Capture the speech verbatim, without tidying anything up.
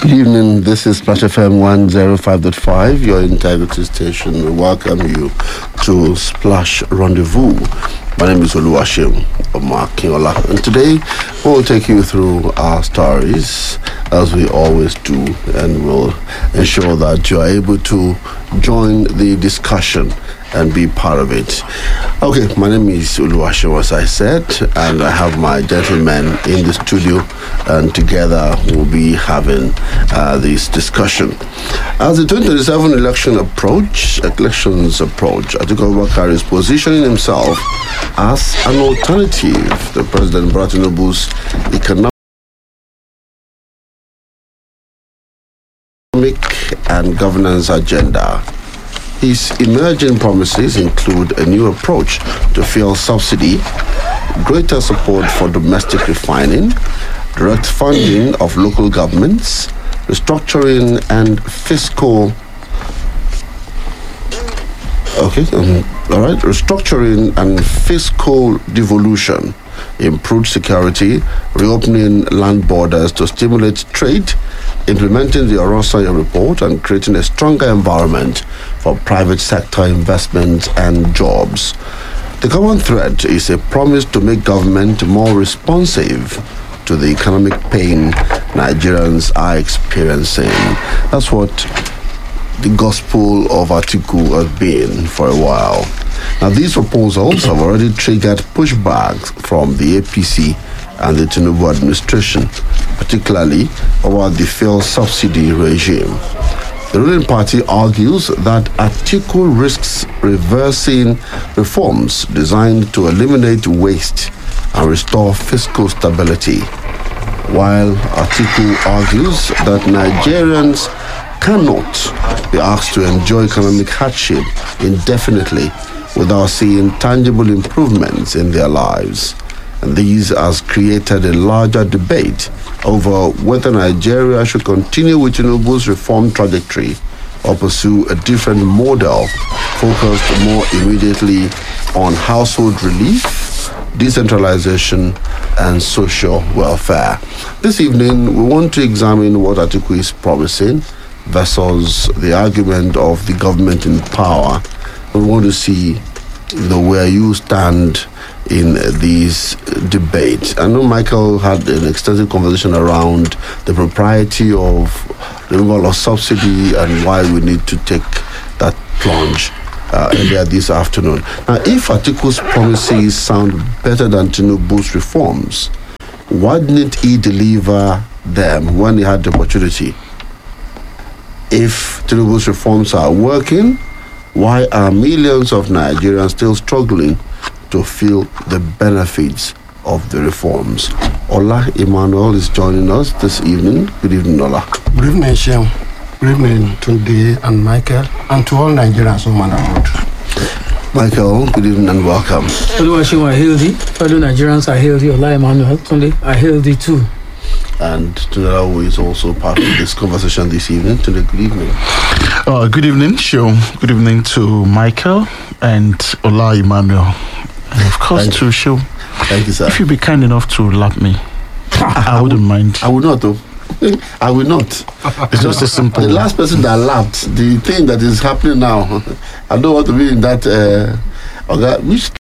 Good evening. This is Splash F M one oh five point five, your integrity station. We welcome you to Splash Rendezvous. My name is Oluwaseun Omakinola, and today we'll take you through our stories as we always do, and we'll ensure that you are able to join the discussion and be part of it. Okay, my name is Oluwaseun, as I said, and I have my gentlemen in the studio, and together we'll be having uh, this discussion. As the twenty twenty-seven election approach, elections approach, Atiku Abubakar is positioning himself as an alternative to President Bola Tinubu's economic and governance agenda. His emerging promises include a new approach to fuel subsidy, greater support for domestic refining, direct funding of local governments, restructuring and fiscal okay, um, all right, restructuring and fiscal devolution, improved security, reopening land borders to stimulate trade, implementing the Orosanye report, and creating a stronger environment for private sector investment and jobs. The common thread is a promise to make government more responsive to the economic pain Nigerians are experiencing. That's what the gospel of Atiku has been for a while. Now, these proposals have already triggered pushbacks from the A P C and the Tinubu administration, particularly about the fuel subsidy regime. The ruling party argues that Atiku risks reversing reforms designed to eliminate waste and restore fiscal stability, while Atiku argues that Nigerians cannot be asked to enjoy economic hardship indefinitely without seeing tangible improvements in their lives. And this has created a larger debate over whether Nigeria should continue with Tinubu's reform trajectory or pursue a different model focused more immediately on household relief, decentralization, and social welfare. This evening, we want to examine what Atiku is promising versus the argument of the government in power. We want to see, you know, where you stand in these debates. I know Michael had an extensive conversation around the propriety of removal of subsidy and why we need to take that plunge uh, earlier this afternoon. Now, if Atiku's promises sound better than Tinubu's reforms, why didn't he deliver them when he had the opportunity? If Tinubu's reforms are working, why are millions of Nigerians still struggling to feel the benefits of the reforms? Ola Emmanuel is joining us this evening. Good evening, Ola. Good evening, Shem. Good evening, Tunde and Michael, and to all Nigerians home and abroad. Michael, good evening and welcome. Oluwaseun are healthy. Fellow Nigerians are healthy. Ola Emmanuel, Tunde are healthy too. And Tunde, who is also part of this conversation this evening. Tunde, good evening. Uh, good evening, Shem. Good evening to Michael and Ola Emmanuel. And of course, Thank to Shem. Thank you, sir. If you'd be kind enough to lap me, I, I wouldn't mind. I would not, though. I will not. It's just a simple. The last person that laughed, the thing that is happening now, I don't want to be in that. Uh, okay, which